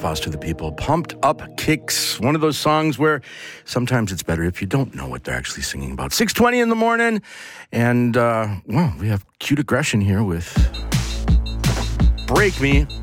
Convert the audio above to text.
Foster the People. Pumped Up Kicks. One of those songs where sometimes it's better if you don't know what they're actually singing about. 6:20 in the morning. And, we have Cute Aggression here with Break Me.